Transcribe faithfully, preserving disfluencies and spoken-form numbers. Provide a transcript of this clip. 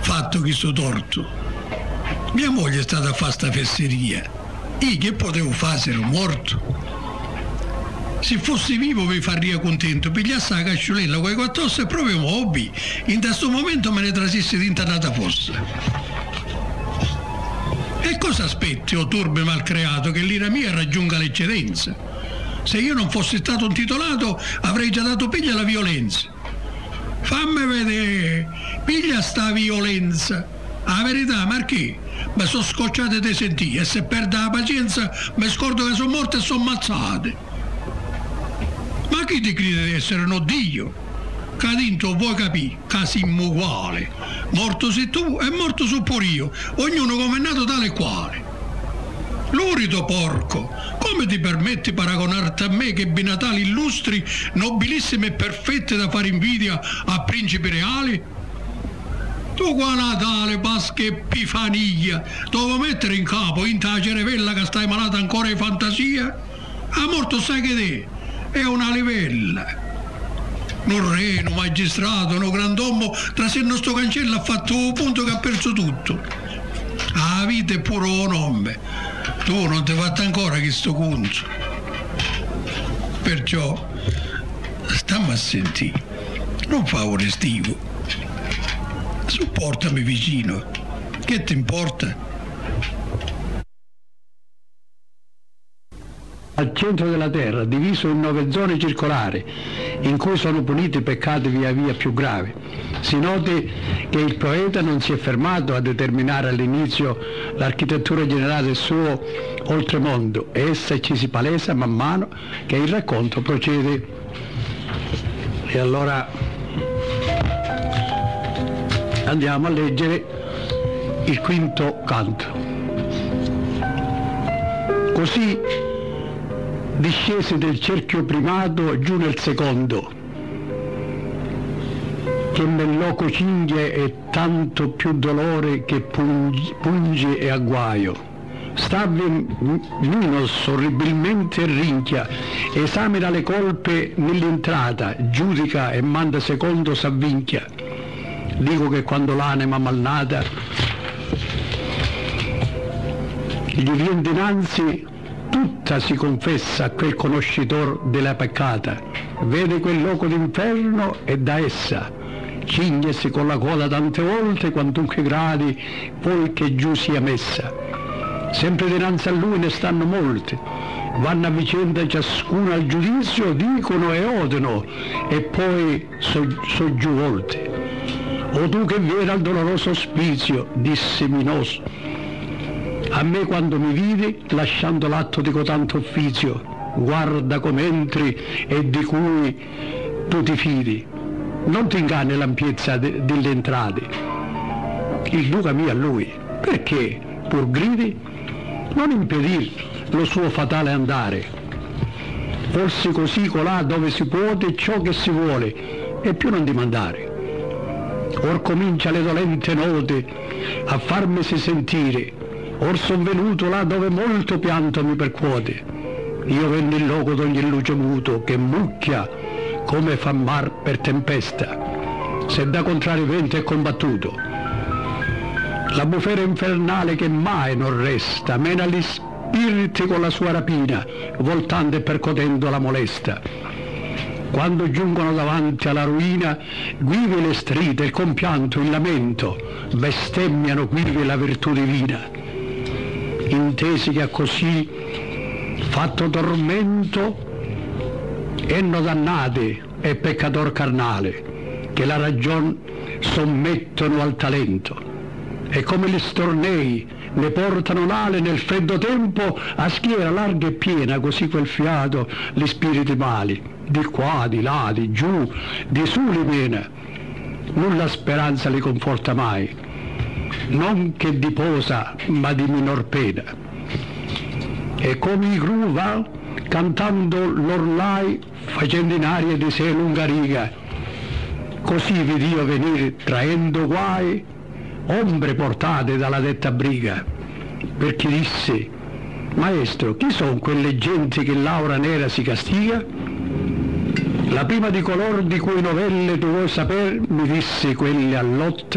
fatto questo torto? Mia moglie è stata a fare sta fesseria. Io che potevo fare se ero morto? Se fossi vivo vi faria contento, pigliassi la casciolella con i quattro ossa e proprio hobby. In questo momento me ne trasisse d'intannata fossa. E cosa aspetti, o turbe malcreato, che l'ira mia raggiunga l'eccedenza? Se io non fossi stato un titolato avrei già dato piglia alla violenza. Fammi vedere, piglia sta violenza. La verità, Marchì, mi sono scocciate di sentire e se perdo la pazienza mi scordo che sono morte e sono ammazzate. Ma chi ti crede di essere un Dio? Cadinto vuoi capire, che siamo uguali. Morto sei tu e morto sono pure io, ognuno come è nato tale e quale. Lurido porco, come ti permetti paragonarti a me che binatali illustri, nobilissime e perfette da fare invidia a principi reali? Tu qua Natale, Pasqua e Epifania, devo mettere in capo in ta cerevella che stai malata ancora di fantasia? A morto sai che te? È una livella. Un re, un magistrato, un grand'uomo, trasendo sto cancello ha fatto un punto che ha perso tutto. La vita è pure un nome. Tu non ti hai fatto ancora questo conto. Perciò, stammi a sentire. Non fa un restivo. Supportami vicino. Che ti importa? Al centro della terra, diviso in nove zone circolari, in cui sono puniti i peccati via via più gravi. Si noti che il poeta non si è fermato a determinare all'inizio l'architettura generale del suo oltremondo, e essa ci si palesa man mano che il racconto procede. E allora andiamo a leggere il quinto canto. Così discese del cerchio primato giù nel secondo, che nel loco cinghie e tanto più dolore che pungi, punge e agguaio. Stavi Minos orribilmente rinchia, esamina le colpe nell'entrata, giudica e manda secondo s'avvinchia. Dico che quando l'anima malnata gli viene dinanzi, tutta si confessa a quel conoscitor della peccata, vede quel loco d'inferno e da essa cinghesi con la coda tante volte quantunque gradi poi che giù sia messa. Sempre dinanzi a lui ne stanno molti, vanno a vicenda ciascuno al giudizio, dicono e odono e poi so, so giù volte. O tu che vieni al doloroso ospizio, disse Minos, a me quando mi vidi, lasciando l'atto di cotanto uffizio, guarda come entri e di cui tu ti fidi. Non ti inganni l'ampiezza de- delle entrate. Il Luca mio a lui, perché, pur gridi, non impedir lo suo fatale andare. Forse così colà dove si puote ciò che si vuole, e più non dimandare. Or comincia le dolente note a farmesi sentire, or son venuto là dove molto pianto mi percuote. Io venni in loco d'ogni luce muto che mucchia come fa mar per tempesta, se da contrario vento è combattuto. La bufera infernale che mai non resta, mena gli spiriti con la sua rapina, voltando e percotendo la molesta. Quando giungono davanti alla ruina, guivi le stride, il compianto, il lamento, bestemmiano quivi la virtù divina. Intesi che a così fatto tormento enno dannati e peccator carnale, che la ragion sommettono al talento, e come gli stornei ne portano l'ale nel freddo tempo, a schiera larga e piena così quel fiato gli spiriti mali, di qua, di là, di giù, di su li mena, nulla speranza li conforta mai, non che di posa ma di minor pena. E come i gru va cantando l'orlai facendo in aria di sé lunga riga, così vidi io venire traendo guai ombre portate dalla detta briga, perché disse: maestro, chi sono quelle genti che l'aura nera si castiga? La prima di color di cui novelle tu vuoi saper, mi disse quelle a lotta